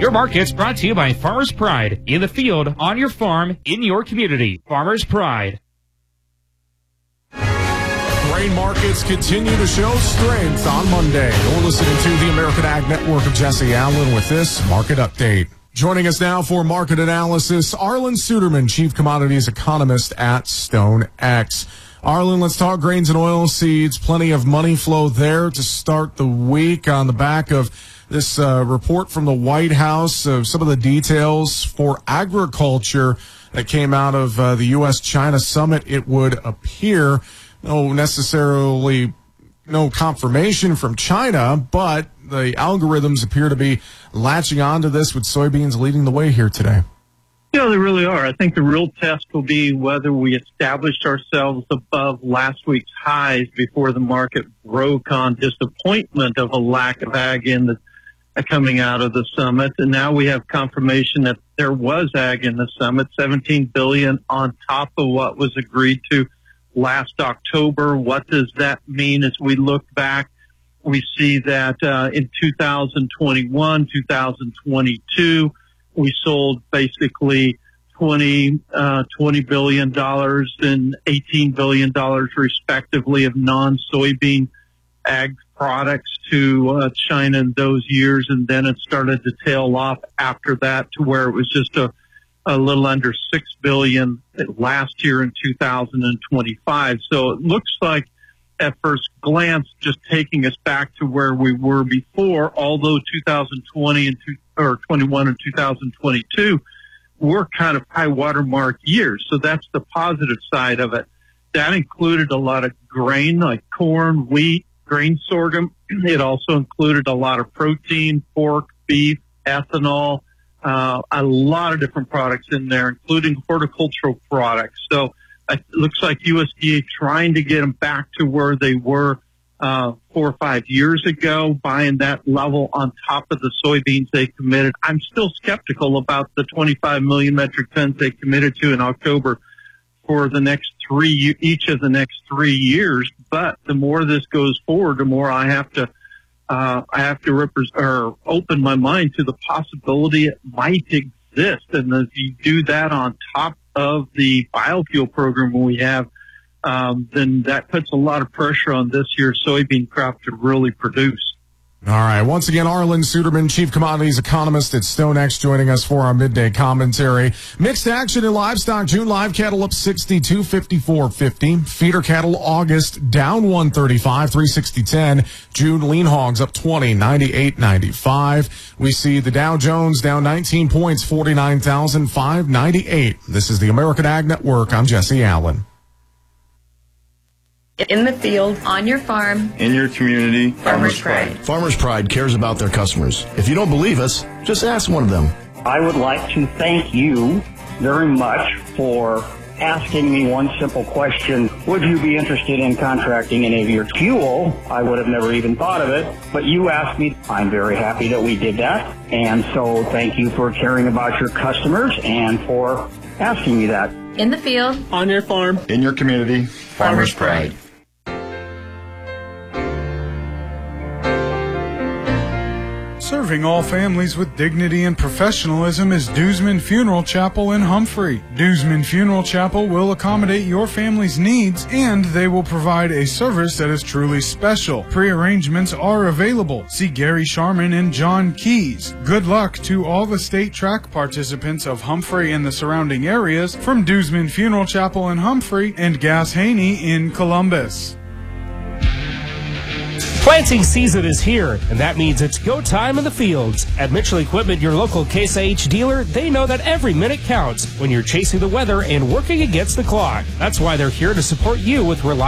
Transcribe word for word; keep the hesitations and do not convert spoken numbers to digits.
Your market's brought to you by Farmers Pride. In the field, on your farm, in your community. Farmers Pride. Grain markets continue to show strength on Monday. You're listening to the American Ag Network of Jesse Allen with this market update. Joining us now for market analysis, Arlan Suderman, Chief Commodities Economist at StoneX. Arlan, let's talk grains and oilseeds. Plenty of money flow there to start the week on the back of this uh, report from the White House of some of the details for agriculture that came out of uh, the U S China summit. It would appear no necessarily no confirmation from China, but the algorithms appear to be latching onto this with soybeans leading the way here today. Yeah, they really are. I think the real test will be whether we established ourselves above last week's highs before the market broke on disappointment of a lack of ag in the uh, coming out of the summit. And now we have confirmation that there was ag in the summit, seventeen billion dollars on top of what was agreed to last October. What does that mean as we look back? We see that uh, in two thousand twenty-one, two thousand twenty-two, we sold basically twenty, uh, twenty billion dollars and eighteen billion dollars respectively of non-soybean ag products to uh, China in those years. And then it started to tail off after that to where it was just a, a little under six billion dollars last year in two thousand twenty-five. So it looks like at first glance, just taking us back to where we were before, although two thousand twenty and two, or twenty-one and two thousand twenty-two were kind of high watermark years. So that's the positive side of it. That included a lot of grain like corn, wheat, grain sorghum. It also included a lot of protein, pork, beef, ethanol, uh, a lot of different products in there, including horticultural products. So it looks like U S D A trying to get them back to where they were uh, four or five years ago, buying that level on top of the soybeans they committed. I'm still skeptical about the twenty-five million metric tons they committed to in October for the next three, each of the next three years. But the more this goes forward, the more I have to, uh, I have to represent or open my mind to the possibility it might exist. And if you do that on top of the biofuel program we have, um, then that puts a lot of pressure on this year's soybean crop to really produce. All right. Once again, Arlan Suderman, Chief Commodities Economist at StoneX, joining us for our midday commentary. Mixed action in livestock. June live cattle up sixty-two, fifty-four fifty. Feeder cattle August down one thirty-five, three sixty ten. June lean hogs up twenty, ninety-eight ninety-five. We see the Dow Jones down nineteen points, forty-nine thousand five hundred ninety-eight. This is the American Ag Network. I'm Jesse Allen. In the field, on your farm, in your community. Farmers Pride. Farmers Pride cares about their customers. If you don't believe us, just ask one of them. I would like to thank you very much for asking me one simple question. Would you be interested in contracting any of your fuel? I would have never even thought of it, but you asked me. I'm very happy that we did that. And so thank you for caring about your customers and for asking me that. In the field, on your farm, in your community. Farmers Pride. Serving all families with dignity and professionalism is Dewsman Funeral Chapel in Humphrey. Dewsman Funeral Chapel will accommodate your family's needs, and they will provide a service that is truly special. Pre-arrangements are available. See Gary Sharman and John Keys. Good luck to all the state track participants of Humphrey and the surrounding areas from Dewsman Funeral Chapel in Humphrey and Gass Haney in Columbus. Planting season is here, and that means it's go time in the fields. At Mitchell Equipment, your local Case I H dealer, they know that every minute counts when you're chasing the weather and working against the clock. That's why they're here to support you with reliable